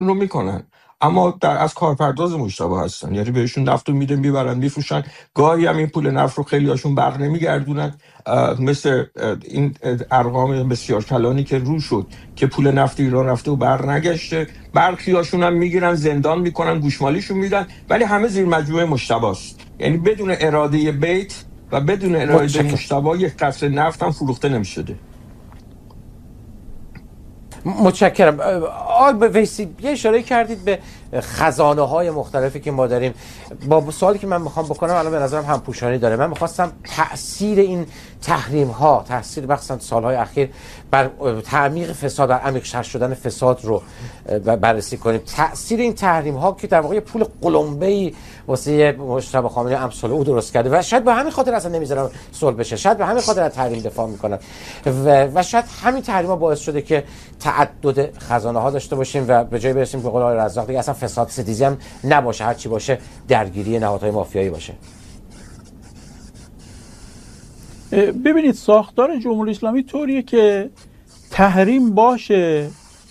رو میکنن، اما از کارپرداز مجتبی هستن، یعنی بهشون نفت رو میده میبرن میفروشن. گاهی هم این پول نفت رو خیلی هاشون بر نمیگردونن، مثل این ارقام بسیار کلانی که رو شد که پول نفت ایران رفته و بر نگشته. برخی هاشون هم میگیرن زندان میکنن گوشمالیشون میدن، ولی همه زیر مجموعه مجتبی است. یعنی بدون اراده بیت و بدون اراده متشکرم. مجتبی یک قطره نفت هم فروخته نمیشده. متشکرم. آقای ویسی یه اشاره کردید به خزانه های مختلفی که ما داریم. با سوالی که من میخوام بکنم الان به نظرم همپوشانی داره. من میخواستم تأثیر این تحریم ها، تأثیر بخصوصا سالهای اخیر بر تعمیق فساد، بر عمیق‌تر شدن فساد رو بررسی کنیم. تأثیر این تحریم ها که در واقع پول قلمبه‌ای واسه مجتبی خامنه‌ای امثال او درست کرده و شاید به همین خاطر اصلا نمیذارن صلح بشه، شاید به همین خاطر از تحریم دفاع میکنن و شاید همین تحریم ها باعث شده که تعدد خزانه ها داشته باشیم و به جای برسیم به قول آقای رزاق دیگه اصلا فساد ستیزی هم نباشه، هر چی باشه درگیری نهادهای مافیایی باشه. ببینید ساختار جمهوری اسلامی طوریه که تحریم باشه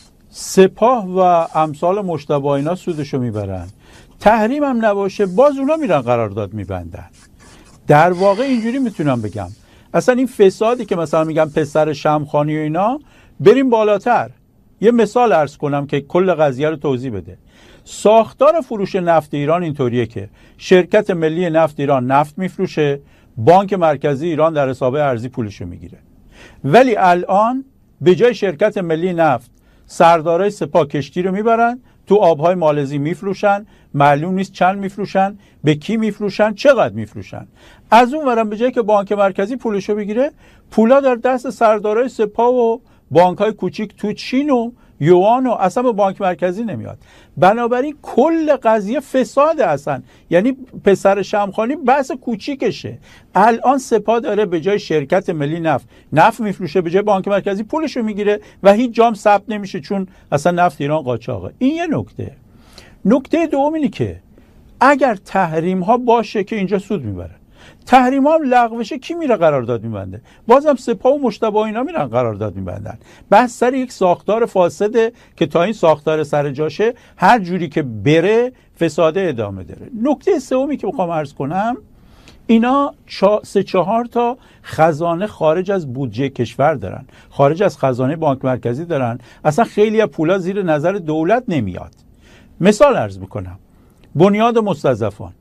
سپاه و امثال مجتبی اینا سودشو میبرن، تحریم هم نباشه باز اونا میرن قرارداد میبندن. در واقع اینجوری میتونم بگم اصلا این فسادی که مثلا میگم پسر شمخانی و اینا، بریم بالاتر. یه مثال عرض کنم که کل قضیه رو توضیح بده. ساختار فروش نفت ایران اینطوریه که شرکت ملی نفت ایران نفت میفروشه، بانک مرکزی ایران در حساب ارزی پولشو میگیره. ولی الان به جای شرکت ملی نفت سردارای سپاه کشتی رو میبرن تو آبهای مالزی میفروشن، معلوم نیست چند میفروشن، به کی میفروشن، چقدر میفروشن. از اون ورم به جای که بانک مرکزی پولشو بگیره، پولا در دست سردارای سپاه و بانک‌های کوچیک تو چین و یوان و اصلا به بانک مرکزی نمیاد. بنابراین کل قضیه فساد اصلا، یعنی پسر شمخانی بحث کوچیکشه. الان سپاه داره به جای شرکت ملی نفت میفروشه، به جای بانک مرکزی پولشو میگیره و هیچ جام ثبت نمیشه چون اصلا نفت ایران قاچاقه. این یه نکته. نکته دوم اینه که اگر تحریم ها باشه که اینجا سود میبره، تحریم ها هم لغو بشه کی میره قرارداد میبنده؟ بازم سپاه و مجتبی اینا میرن قرارداد میبندن. بس سر یک ساختار فاسده که تا این ساختار سر جاشه هر جوری که بره فساده ادامه داره. نکته سومی که میخوام عرض کنم، اینا 3-4 تا خزانه خارج از بودجه کشور دارن، خارج از خزانه بانک مرکزی دارن، اصلا خیلی از پولا زیر نظر دولت نمیاد. مثال عرض میکنم، بنیاد مستضعفان،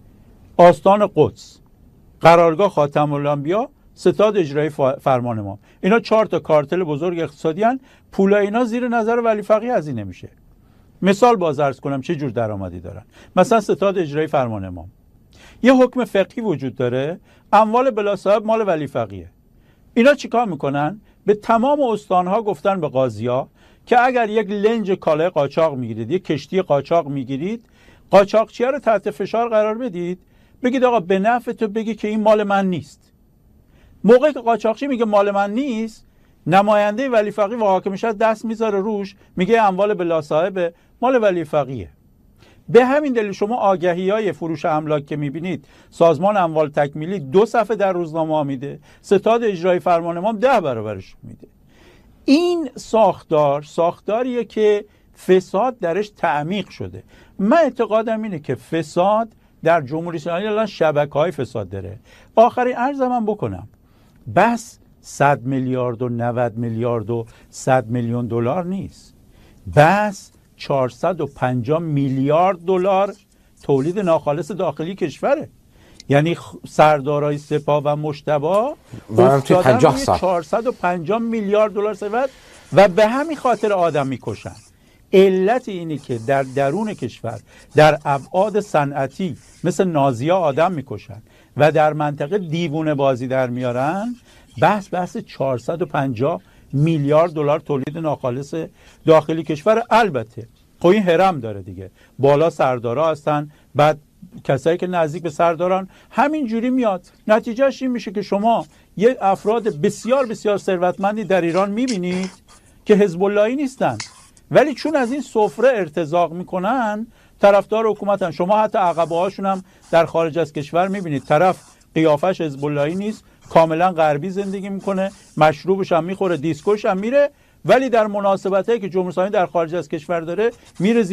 آستان قدس، قرارگاه خاتم الانبیا، ستاد اجرایی فرمان امام، اینا 4 تا کارتل بزرگ اقتصادی هن. پولا اینا زیر نظر ولی فقیه هزینه میشه. مثال باز عرض کنم چه جور درآمدی دارن. مثلا ستاد اجرایی فرمان امام یه حکم فقهی وجود داره، اموال بلا صاحب مال ولی فقیه. اینا چیکار میکنن؟ به تمام استانها گفتن به قاضیا که اگر یک لنج کالای قاچاق میگیرید، یک کشتی قاچاق میگیرید، قاچاقچی‌ها رو تحت فشار قرار بدید، بگید آقا به نفع تو بگی که این مال من نیست. موقعی که قاچاقچی میگه مال من نیست، نماینده ولی فقیه و حاکم شهر دست میذاره روش، میگه اموال بلا صاحب مال ولی فقیه. به همین دلیل شما آگهی‌های فروش املاک که میبینید سازمان اموال تکمیلی 2 صفحه در روزنامه ها میده، ستاد اجرایی فرمان امام 10 برابرش میده. این ساختاریه که فساد درش تعمیق شده. من اعتقادم اینه که فساد در جمهوری اسلامی الان شبکه‌های فساد داره. آخرین عرضم من بکنم، بس 100 میلیارد و 90 میلیارد و 100 میلیون دلار نیست، بس 450 میلیارد دلار تولید ناخالص داخلی کشوره. یعنی سردارای سپاه و مجتبی افتادن روی 450 میلیارد دلار ثروت و به همین خاطر آدم میکشن. علت اینی که در درون کشور در ابعاد صنعتی مثل نازی‌ها آدم میکشن و در منطقه دیوونه بازی در میارن، بحث 450 میلیارد دلار تولید ناخالص داخلی کشور. البته خب این هرم داره دیگه، بالا سردارا هستن، بعد کسایی که نزدیک به سرداران، همین جوری میاد. نتیجهش این میشه که شما یه افراد بسیار بسیار ثروتمندی در ایران میبینید که حزب اللهی نیستن، ولی چون از این سفره ارتزاق میکنن طرفدار حکومتن. شما حتی عقبه هاشون هم در خارج از کشور میبینید، طرف قیافش حزب اللهی نیست، کاملا غربی زندگی میکنه، مشروبش هم میخوره، دیسکوش هم میره، ولی در مناسبتایی که جمهوری اسلامی در خارج از کشور داره میره